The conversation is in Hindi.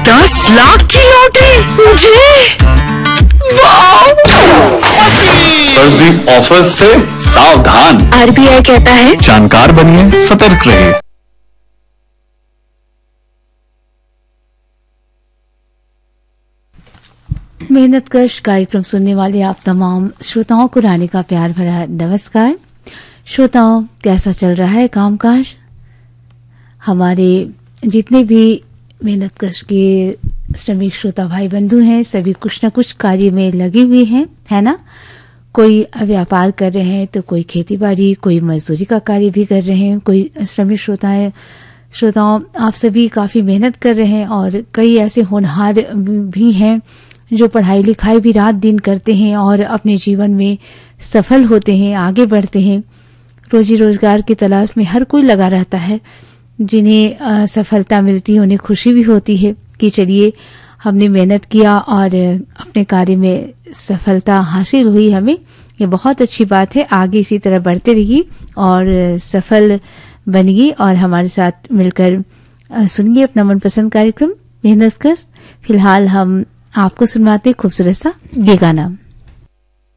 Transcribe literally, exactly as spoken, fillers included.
दस लाख की लॉटरी मुझे, वाह! फर्जी ऑफर से सावधान। आरबीआई कहता है जानकार बनिए, सतर्क रहिए। मेहनत कश कार्यक्रम सुनने वाले आप तमाम श्रोताओं को रानी का प्यार भरा नमस्कार। श्रोताओं, कैसा चल रहा है कामकाज? हमारे जितने भी मेहनत कश के श्रमिक श्रोता भाई बंधु हैं, सभी कुछ न कुछ कार्य में लगे हुए हैं, है ना? कोई व्यापार कर रहे हैं तो कोई खेती बाड़ी, कोई मजदूरी का कार्य भी कर रहे हैं, कोई श्रमिक श्रोता है। श्रोताओं, आप सभी काफी मेहनत कर रहे हैं और कई ऐसे होनहार भी हैं जो पढ़ाई लिखाई भी रात दिन करते हैं और अपने जीवन में सफल होते हैं, आगे बढ़ते हैं। रोजी रोजगार की तलाश में हर कोई लगा रहता है। जिन्हें सफलता मिलती है उन्हें खुशी भी होती है कि चलिए हमने मेहनत किया और अपने कार्य में सफलता हासिल हुई हमें। ये बहुत अच्छी बात है। आगे इसी तरह बढ़ते रहिए और सफल बनिए और हमारे साथ मिलकर सुनिए अपना मनपसंद कार्यक्रम मेहनत कश। फिलहाल हम आपको सुनवाते खूबसूरत सा ये गाना।